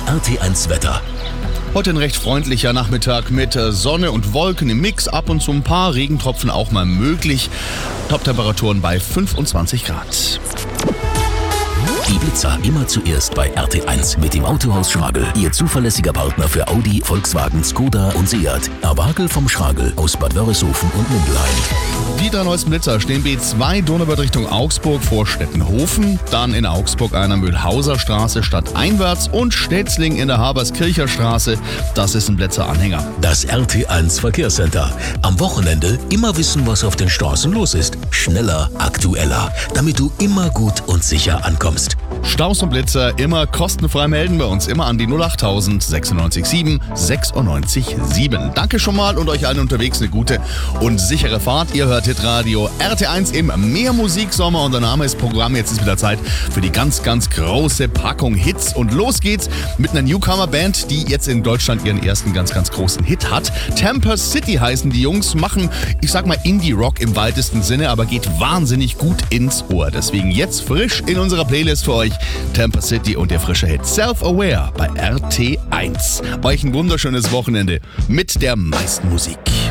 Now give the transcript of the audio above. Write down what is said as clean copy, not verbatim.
RT1 Wetter. Heute ein recht freundlicher Nachmittag mit Sonne und Wolken im Mix, ab und zu ein paar Regentropfen auch mal möglich. Top-Temperaturen bei 25 Grad. Die Blitzer immer zuerst bei RT1 mit dem Autohaus Schragel. Ihr zuverlässiger Partner für Audi, Volkswagen, Skoda und Seat. Erwagel vom Schragel aus Bad Wörishofen und Mindelheim. Die drei neuesten Blitzer stehen B2 Donauwörth Richtung Augsburg vor Stettenhofen. Dann in Augsburg einer Mühlhauser Straße stadteinwärts und Stetzling in der Haberskircher Straße. Das ist ein Blitzer-Anhänger. Das RT1 Verkehrscenter. Am Wochenende immer wissen, was auf den Straßen los ist. Schneller, aktueller, damit du immer gut und sicher ankommst. Staus und Blitzer immer kostenfrei melden bei uns. Immer an die 08000 96 7 96 7. Danke schon mal und euch allen unterwegs eine gute und sichere Fahrt. Ihr hört Hitradio RT1 im Mehrmusiksommer. Unser Name ist Programm. Jetzt ist wieder Zeit für die ganz, ganz große Packung Hits. Und los geht's mit einer Newcomer-Band, die jetzt in Deutschland ihren ersten ganz, ganz großen Hit hat. Temper City heißen die Jungs, machen, ich sag mal, Indie-Rock im weitesten Sinne, aber geht wahnsinnig gut ins Ohr. Deswegen jetzt frisch in unserer Playlist für euch Temper City und der frische Hit Self-Aware bei RT1. Euch ein wunderschönes Wochenende mit der meisten Musik.